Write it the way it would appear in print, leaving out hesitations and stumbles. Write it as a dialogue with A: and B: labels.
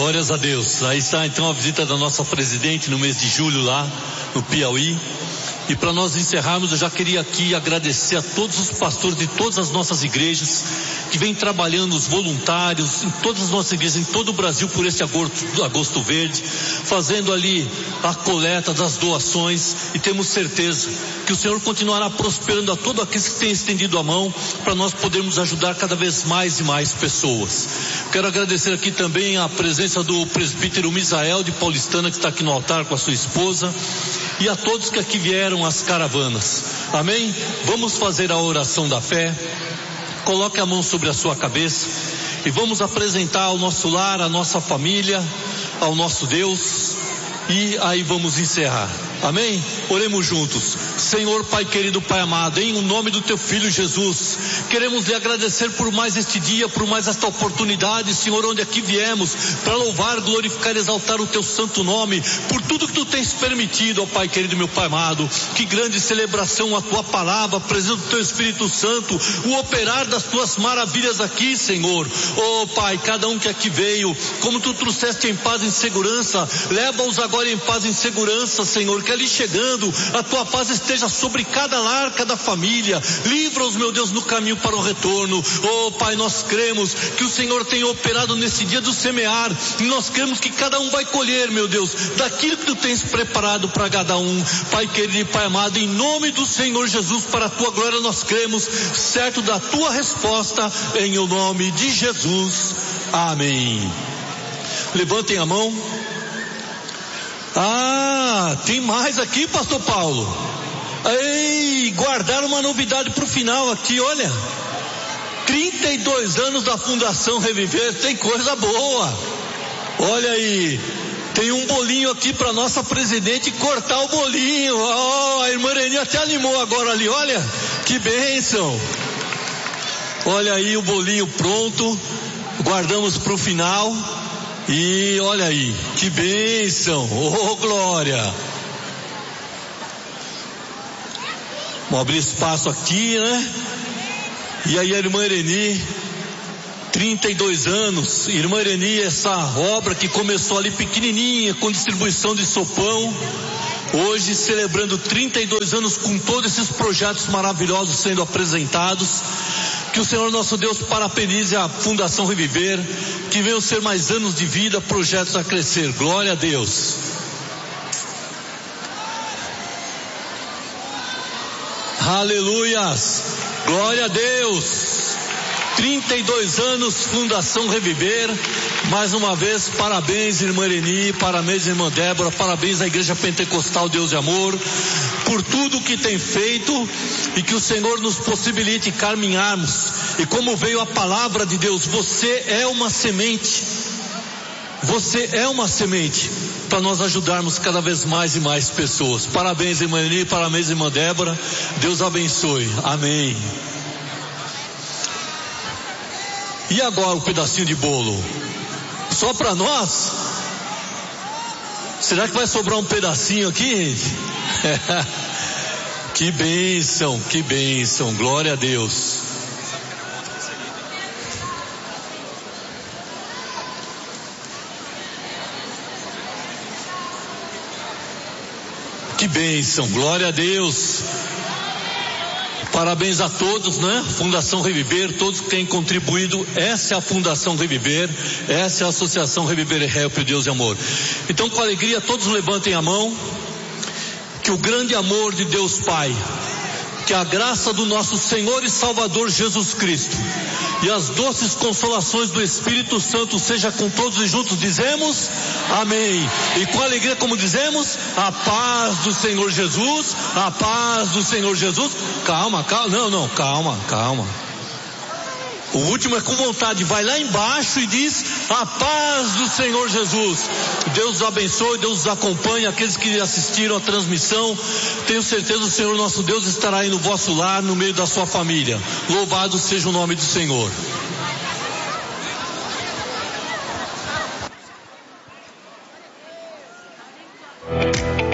A: Glórias a Deus. Aí está então a visita da nossa presidente no mês de julho lá no Piauí. E para nós encerrarmos, eu já queria aqui agradecer a todos os pastores de todas as nossas igrejas que vêm trabalhando, os voluntários em todas as nossas igrejas, em todo o Brasil, por esse agosto verde, fazendo ali a coleta das doações, e temos certeza que o Senhor continuará prosperando a todos aqueles que têm estendido a mão para nós podermos ajudar cada vez mais e mais pessoas. Quero agradecer aqui também a presença do presbítero Misael de Paulistana, que está aqui no altar com a sua esposa, e a todos que aqui vieram às caravanas. Amém? Vamos fazer a oração da fé. Coloque a mão sobre a sua cabeça e vamos apresentar ao nosso lar, à nossa família, ao nosso Deus, e aí vamos encerrar. Amém? Oremos juntos. Senhor, Pai querido, Pai amado, em nome do Teu Filho Jesus, queremos lhe agradecer por mais este dia, por mais esta oportunidade, Senhor, onde aqui viemos para louvar, glorificar, exaltar o Teu santo nome, por tudo que Tu tens permitido, ó Pai querido, meu Pai amado. Que grande celebração a Tua palavra, a presença do Teu Espírito Santo, o operar das Tuas maravilhas aqui, Senhor. Ó Pai, cada um que aqui veio, como Tu trouxeste em paz e em segurança, leva-os agora em paz e em segurança, Senhor, que ali chegando, a Tua paz esteja sobre cada lar, cada família. Livra-os, meu Deus, no caminho para o retorno. Oh Pai, nós cremos que o Senhor tem operado nesse dia do semear, e nós cremos que cada um vai colher, meu Deus, daquilo que Tu tens preparado para cada um. Pai querido e Pai amado, em nome do Senhor Jesus, para a Tua glória nós cremos, certo da Tua resposta, em o nome de Jesus. Amém. Levantem a mão. Tem mais aqui, pastor Paulo. Ei, guardaram uma novidade para o final aqui, olha. 32 anos da Fundação Reviver, tem coisa boa. Olha aí, tem um bolinho aqui para nossa presidente cortar o bolinho. Oh, a irmã Reni até animou agora ali, olha, que bênção. Olha aí o bolinho pronto, guardamos para o final. E olha aí, que bênção, oh glória. Vamos abrir espaço aqui, né? E aí a irmã Ireni, 32 anos, irmã Ireni, essa obra que começou ali pequenininha, com distribuição de sopão, hoje celebrando 32 anos com todos esses projetos maravilhosos sendo apresentados. Que o Senhor nosso Deus parabenize a Fundação Reviver, que venham ser mais anos de vida, projetos a crescer. Glória a Deus. Aleluias. Glória a Deus. 32 anos, Fundação Reviver. Mais uma vez, parabéns, irmã Ireni, parabéns, irmã Débora, parabéns à Igreja Pentecostal Deus de Amor, por tudo que tem feito, e que o Senhor nos possibilite caminharmos. E como veio a palavra de Deus, você é uma semente. Você é uma semente para nós ajudarmos cada vez mais e mais pessoas. Parabéns, irmã Ireni, parabéns, irmã Débora. Deus abençoe. Amém. E agora o pedacinho de bolo? Só para nós? Será que vai sobrar um pedacinho aqui, gente? Que bênção, glória a Deus. Que bênção, glória a Deus. Parabéns a todos, né? Fundação Reviver, todos que têm contribuído. Essa é a Fundação Reviver, essa é a Associação Reviver e Help, Deus de Amor. Então, com alegria, todos levantem a mão. Que o grande amor de Deus Pai, que a graça do nosso Senhor e Salvador Jesus Cristo e as doces consolações do Espírito Santo seja com todos e juntos dizemos amém. E com alegria, como dizemos, a paz do Senhor Jesus, a paz do Senhor Jesus. Calma, calma. O último é com vontade, vai lá embaixo e diz a paz do Senhor Jesus. Deus os abençoe, Deus os acompanhe, aqueles que assistiram a transmissão. Tenho certeza o Senhor nosso Deus estará aí no vosso lar, no meio da sua família. Louvado seja o nome do Senhor.